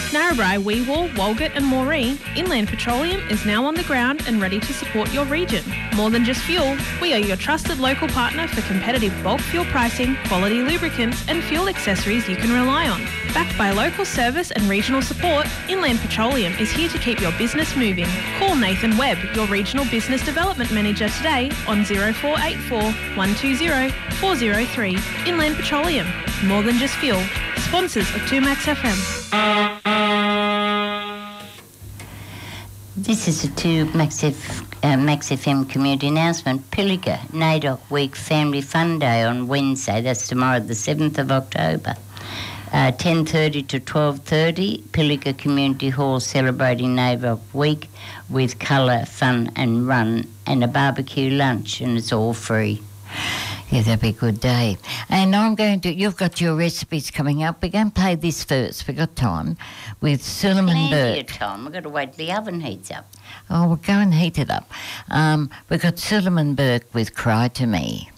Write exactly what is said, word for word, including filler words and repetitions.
Narrabri, Weewar, Walgett and Moree, Inland Petroleum is now on the ground and ready to support your region. More than just fuel, we are your trusted local partner for competitive bulk fuel pricing, quality lubricants and fuel accessories you can rely on. Backed by local service and regional support, Inland Petroleum is here to keep your business moving. Call Nathan Webb, your Regional Business Development Manager today on zero four eight four, one two zero, four zero three. Inland Petroleum, more than just fuel. Sponsors of two Max F M. This is a two Max, F, uh, Max F M community announcement. Pilliga NAIDOC Week Family Fun Day on Wednesday. That's tomorrow, the seventh of October. Uh, ten thirty to twelve thirty, Pilliga Community Hall celebrating NAIDOC Week with colour, fun and run and a barbecue lunch, and it's all free. Yeah, that'd be a good day. And I'm going to, you've got your recipes coming up. We're going to play this first. We've got time with Suleiman Burke. Time. We've got to wait till the oven heats up. Oh, we'll go and heat it up. Um, we've got Suleiman Burke with Cry to Me.